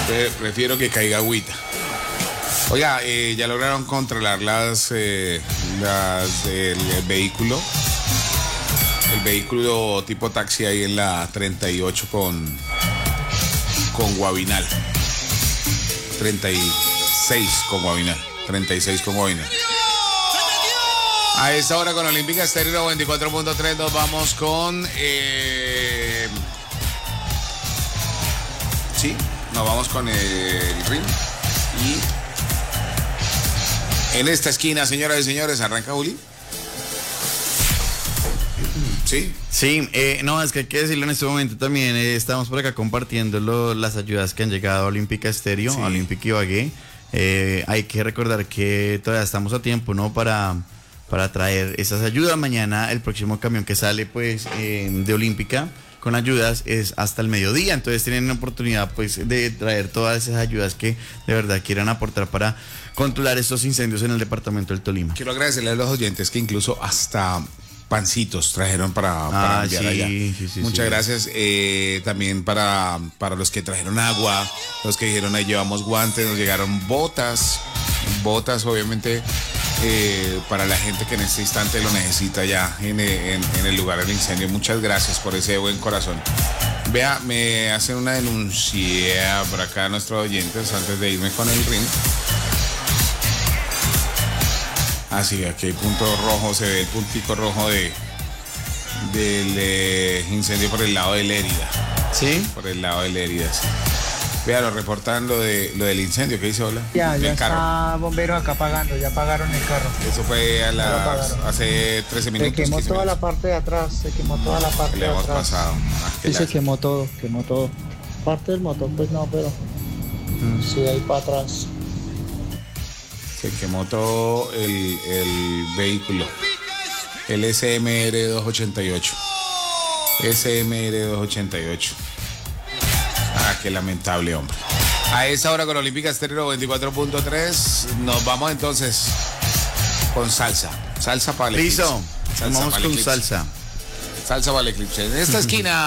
Prefiero que caiga agüita. Oiga, ya lograron controlar las del vehículo. El vehículo tipo taxi ahí en la 38 con Guabinal. 36 con Guabinal. 36 con Guabinal. A esta hora con Olímpica Estéreo 24.3 nos vamos con... sí, nos vamos con el ring. Y en esta esquina, señoras y señores, arranca Juli. Sí. Sí, no, es que hay que decirlo en este momento también, estamos por acá compartiendo las ayudas que han llegado a Olímpica Estéreo, a Olímpica Ibagué. Hay que recordar que todavía estamos a tiempo, ¿no? Para traer esas ayudas. Mañana el próximo camión que sale, pues, de Olímpica con ayudas es hasta el mediodía. Entonces tienen la oportunidad, pues, de traer todas esas ayudas que de verdad quieran aportar para controlar estos incendios en el departamento del Tolima. Quiero agradecerle a los oyentes que incluso hasta pancitos trajeron para enviar allá. Muchas gracias. También para los que trajeron agua, los que dijeron ahí llevamos guantes, nos llegaron botas obviamente para la gente que en este instante lo necesita ya en el lugar del incendio. Muchas gracias por ese buen corazón. Vea, me hacen una denuncia por acá a nuestros oyentes antes de irme con el ring. Así, aquí hay punto rojo, se ve el puntico rojo del incendio por el lado de Lérida. ¿Sí? Por el lado de Lérida, sí. Vea, lo reportan lo del incendio, ¿qué dice Hola? Ya está bomberos acá apagando, ya apagaron el carro. Eso fue hace 13 minutos. Se quemó toda la parte de atrás, Le hemos pasado. Sí, se quemó todo. Parte del motor, pues no, pero sí, ahí para atrás. Se quemó todo el vehículo. El SMR 288. SMR 288. Ah, qué lamentable, hombre. A esa hora con Olímpica Estéreo 24.3 nos vamos entonces con salsa. Salsa para el eclipse. Listo. Vamos con salsa. Salsa para el eclipse. En esta esquina...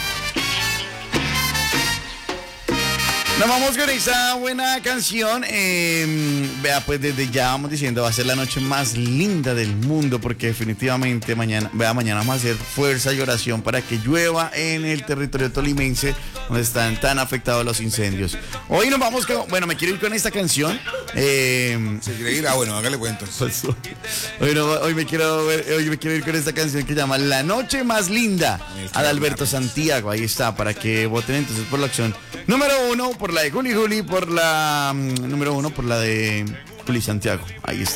Nos vamos con esa buena canción. Vea, pues desde ya vamos diciendo, va a ser la noche más linda del mundo, porque definitivamente mañana vamos a hacer fuerza y oración para que llueva en el territorio tolimense, donde están tan afectados los incendios. Hoy nos vamos con, me quiero ir con esta canción. ¿Se quiere ir? Bueno, hágale cuento. Hoy me quiero ir con esta canción que se llama La Noche Más Linda, Adalberto Santiago. Ahí está, para que voten entonces por la opción número 1, por la de Juli, por la número 1, por la de Juli Santiago. Ahí está.